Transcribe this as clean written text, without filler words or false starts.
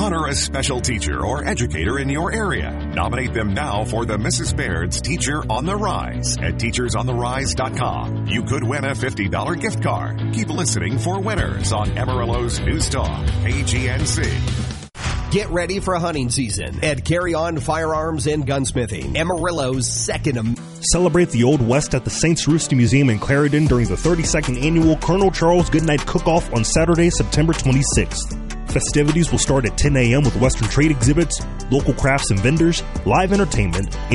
Honor a special teacher or educator in your area. Nominate them now for the Mrs. Baird's Teacher on the Rise at teachersontherise.com. You could win a $50 gift card. Keep listening for winners on Amarillo's News Talk, KGNC. Get ready for hunting season at Carry On Firearms and Gunsmithing, Amarillo's second. Celebrate the Old West at the Saints Rooster Museum in Clarendon during the 32nd Annual Colonel Charles Goodnight Cook-Off on Saturday, September 26th. Festivities will start at 10 a.m. with Western trade exhibits, local crafts and vendors, live entertainment,